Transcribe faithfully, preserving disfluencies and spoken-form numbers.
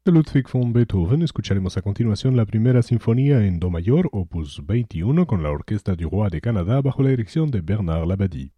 De Ludwig von Beethoven escucharemos a continuación la primera sinfonía en do mayor, opus veintiuno, con la Orquesta du Roi de Canadá bajo la dirección de Bernard Labadie.